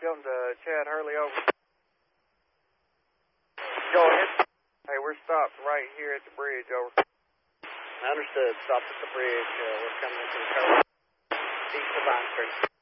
Chilton to Chad Hurley, over. Go ahead. Hey, we're stopped right here at the bridge, over. Understood. Stopped at the bridge. We're coming into the coast east of Vine Street.